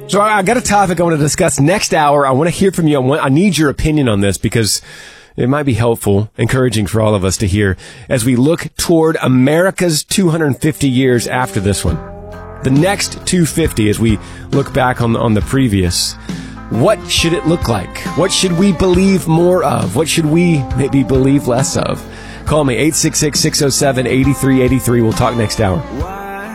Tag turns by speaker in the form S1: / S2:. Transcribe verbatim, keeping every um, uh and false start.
S1: So I got a topic I want to discuss next hour. I want to hear from you. I, want, I need your opinion on this because it might be helpful, encouraging for all of us to hear as we look toward America's two hundred fifty years after this one. The next two hundred fifty as we look back on, on the previous. What should it look like? What should we believe more of? What should we maybe believe less of? Call me, eight six six, six oh seven, eight three eight three. We'll talk next hour.